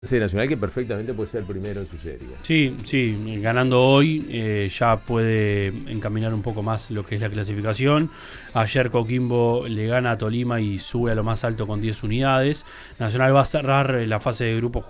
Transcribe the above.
Sí, Nacional que perfectamente puede ser el primero en su serie. Sí, sí, ganando hoy ya puede encaminar un poco más lo que es la clasificación. Ayer Coquimbo le gana a Tolima y sube a lo más alto con 10 unidades. Nacional va a cerrar la fase de grupos